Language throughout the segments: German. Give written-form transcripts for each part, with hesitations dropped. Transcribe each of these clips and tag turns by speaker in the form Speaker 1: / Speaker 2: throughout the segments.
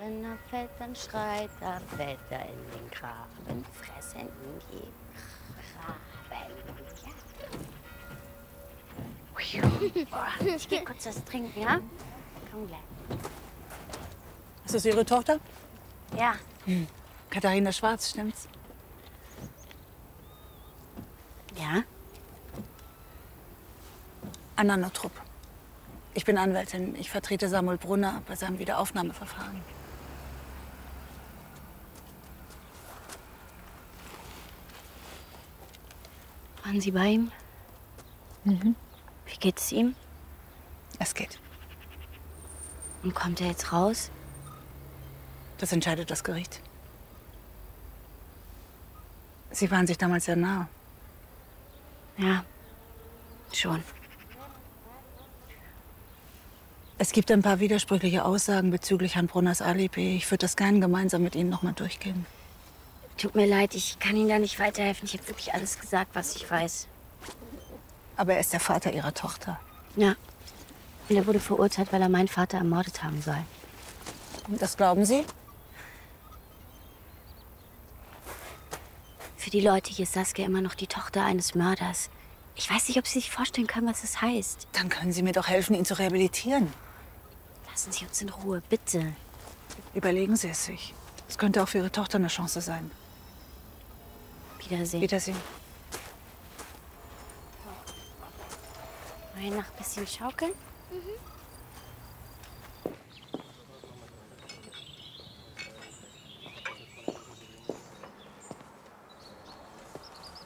Speaker 1: Wenn er fällt, dann schreit, da fällt er in den Graben. Fressen die Graben. Ja. Ich geh kurz was trinken, ja? Komm gleich.
Speaker 2: Ist das Ihre Tochter?
Speaker 1: Ja.
Speaker 2: Katharina Schwarz, stimmt's?
Speaker 1: Ja?
Speaker 2: Anna Nottrup. Ich bin Anwältin. Ich vertrete Samuel Brunner bei seinem Wiederaufnahmeverfahren.
Speaker 1: Waren Sie bei ihm?
Speaker 2: Mhm.
Speaker 1: Wie geht's ihm?
Speaker 2: Es geht.
Speaker 1: Und kommt er jetzt raus?
Speaker 2: Das entscheidet das Gericht. Sie waren sich damals sehr nah.
Speaker 1: Ja, schon.
Speaker 2: Es gibt ein paar widersprüchliche Aussagen bezüglich Herrn Brunners Alibi. Ich würde das gerne gemeinsam mit Ihnen noch mal durchgehen.
Speaker 1: Tut mir leid, ich kann Ihnen da nicht weiterhelfen. Ich habe wirklich alles gesagt, was ich weiß.
Speaker 2: Aber er ist der Vater Ihrer Tochter.
Speaker 1: Ja. Und er wurde verurteilt, weil er meinen Vater ermordet haben soll.
Speaker 2: Und das glauben Sie?
Speaker 1: Für die Leute hier ist Saskia immer noch die Tochter eines Mörders. Ich weiß nicht, ob Sie sich vorstellen können, was das heißt.
Speaker 2: Dann können Sie mir doch helfen, ihn zu rehabilitieren.
Speaker 1: Lassen Sie uns in Ruhe, bitte.
Speaker 2: Überlegen Sie es sich. Es könnte auch für Ihre Tochter eine Chance sein.
Speaker 1: Wiedersehen.
Speaker 2: Wiedersehen.
Speaker 1: Wollen wir noch ein bisschen schaukeln?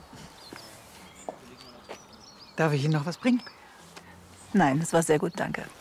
Speaker 3: Darf ich Ihnen noch was bringen?
Speaker 2: Nein, das war sehr gut, danke.